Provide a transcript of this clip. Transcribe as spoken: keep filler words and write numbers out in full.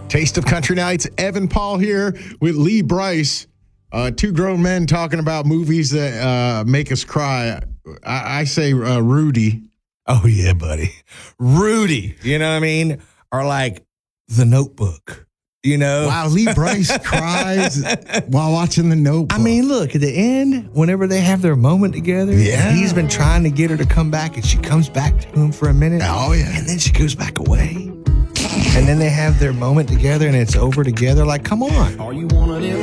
Taste of Country Nights. Evan Paul here with Lee Brice. Uh, two grown men talking about movies that uh, make us cry. I, I say uh, Rudy. Oh, yeah, buddy. Rudy, you know what I mean? Or like The Notebook, you know? Wow, Lee Brice cries while watching The Notebook. I mean, look, at the end, whenever they have their moment together, Yeah. he's been trying to get her to come back, and she comes back to him for a minute. Oh, yeah. And then she goes back away. And then they have their moment together, and it's over together. Like, come on. Are you one of them